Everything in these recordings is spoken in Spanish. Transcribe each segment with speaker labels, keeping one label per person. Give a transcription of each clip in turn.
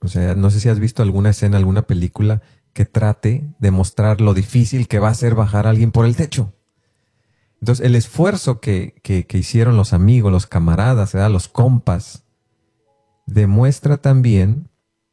Speaker 1: O sea, no sé si has visto alguna escena, alguna película que trate de mostrar lo difícil que va a ser bajar a alguien por el techo. Entonces, el esfuerzo que hicieron los amigos, los camaradas, ¿verdad? Los compas, demuestra también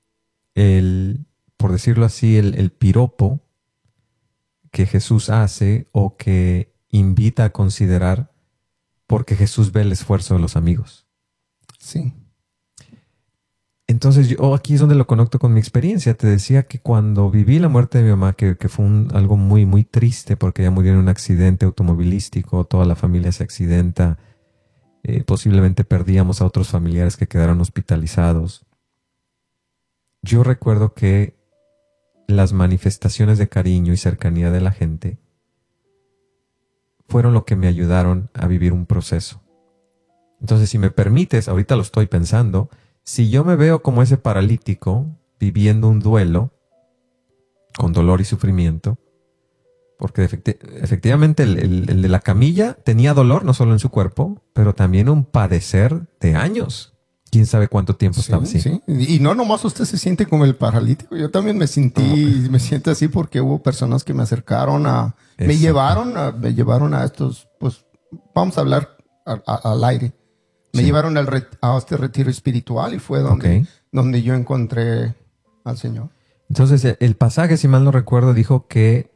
Speaker 1: por decirlo así, el piropo que Jesús hace o que invita a considerar porque Jesús ve el esfuerzo de los amigos.
Speaker 2: Sí.
Speaker 1: Entonces yo aquí es donde lo conecto con mi experiencia. Te decía que cuando viví la muerte de mi mamá, que fue algo muy, muy triste porque ella murió en un accidente automovilístico, toda la familia se accidenta, posiblemente perdíamos a otros familiares que quedaron hospitalizados. Yo recuerdo que las manifestaciones de cariño y cercanía de la gente fueron lo que me ayudaron a vivir un proceso. Entonces, si me permites, ahorita lo estoy pensando, si yo me veo como ese paralítico viviendo un duelo con dolor y sufrimiento, porque efectivamente el de la camilla tenía dolor no solo en su cuerpo, pero también un padecer de años. ¿Quién sabe cuánto tiempo estaba así?
Speaker 2: Sí. Y no nomás usted se siente como el paralítico. Yo también me siento así porque hubo personas que me acercaron me llevaron a estos, pues, vamos a hablar al aire. Me llevaron a este retiro espiritual y fue donde yo encontré al Señor.
Speaker 1: Entonces, el pasaje, si mal no recuerdo, dijo que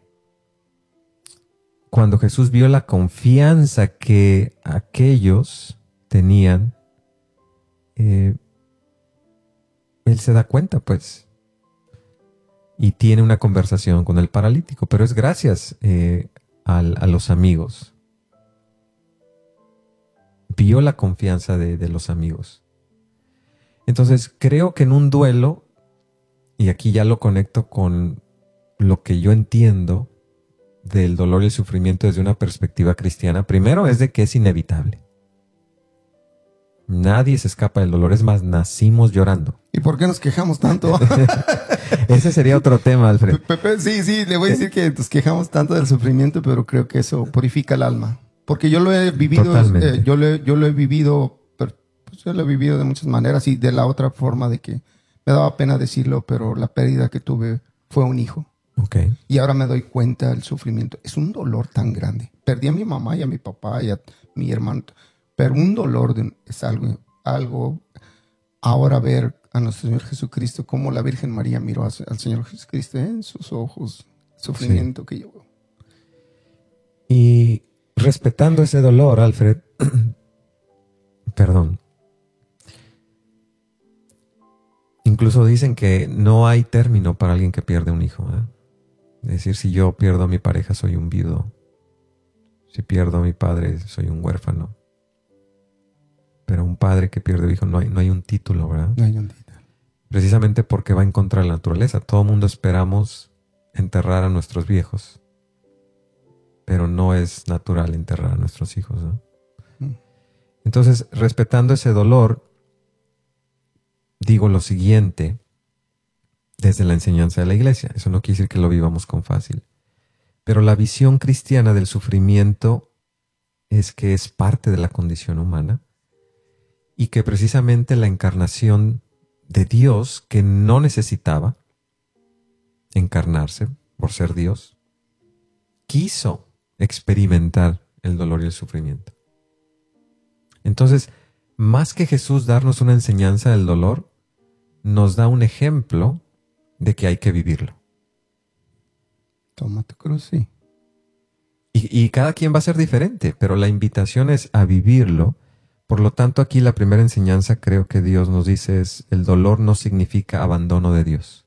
Speaker 1: cuando Jesús vio la confianza que aquellos tenían, él se da cuenta, pues, y tiene una conversación con el paralítico, pero es gracias a los amigos. Vio la confianza de los amigos. Entonces, creo que en un duelo, y aquí ya lo conecto con lo que yo entiendo del dolor y el sufrimiento desde una perspectiva cristiana, primero es de que es inevitable. Nadie se escapa del dolor, es más, nacimos llorando.
Speaker 2: ¿Y por qué nos quejamos tanto?
Speaker 1: Ese sería otro tema, Alfred.
Speaker 2: Pepe, sí, le voy a decir que nos quejamos tanto del sufrimiento, pero creo que eso purifica el alma. Porque yo lo he vivido, yo lo he vivido, pero, pues, yo lo he vivido de muchas maneras y de la otra forma de que me daba pena decirlo, pero la pérdida que tuve fue un hijo.
Speaker 1: Okay.
Speaker 2: Y ahora me doy cuenta del sufrimiento. Es un dolor tan grande. Perdí a mi mamá y a mi papá y a mi hermano. Pero un dolor es algo. Ahora ver a nuestro Señor Jesucristo, como la Virgen María miró al Señor Jesucristo en sus ojos, el sufrimiento que llevó.
Speaker 1: Y respetando ese dolor, Alfred, perdón. Incluso dicen que no hay término para alguien que pierde un hijo. Es decir, si yo pierdo a mi pareja, soy un viudo. Si pierdo a mi padre, soy un huérfano. Pero un padre que pierde un hijo, no hay un título, ¿verdad?
Speaker 2: No hay un título.
Speaker 1: Precisamente porque va en contra de la naturaleza. Todo mundo esperamos enterrar a nuestros viejos. Pero no es natural enterrar a nuestros hijos, ¿no? Entonces, respetando ese dolor, digo lo siguiente desde la enseñanza de la iglesia. Eso no quiere decir que lo vivamos con fácil. Pero la visión cristiana del sufrimiento es que es parte de la condición humana y que precisamente la encarnación de Dios, que no necesitaba encarnarse por ser Dios, quiso experimentar el dolor y el sufrimiento. Entonces, más que Jesús darnos una enseñanza del dolor, nos da un ejemplo de que hay que vivirlo.
Speaker 2: Toma tu cruz, sí.
Speaker 1: Y cada quien va a ser diferente, pero la invitación es a vivirlo. Por lo tanto, aquí la primera enseñanza creo que Dios nos dice es: el dolor no significa abandono de Dios.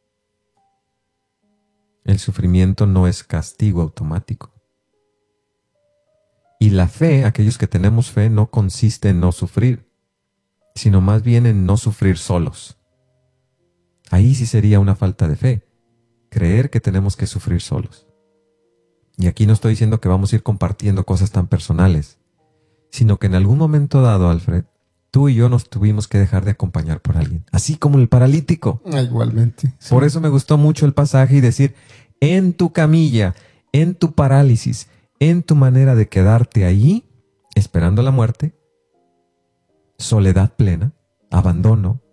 Speaker 1: El sufrimiento no es castigo automático. Y la fe, aquellos que tenemos fe, no consiste en no sufrir, sino más bien en no sufrir solos. Ahí sí sería una falta de fe, creer que tenemos que sufrir solos. Y aquí no estoy diciendo que vamos a ir compartiendo cosas tan personales, sino que en algún momento dado, Alfred, tú y yo nos tuvimos que dejar de acompañar por alguien, así como el paralítico.
Speaker 2: Igualmente. Sí.
Speaker 1: Por eso me gustó mucho el pasaje y decir: en tu camilla, en tu parálisis, en tu manera de quedarte ahí, esperando la muerte, soledad plena, abandono,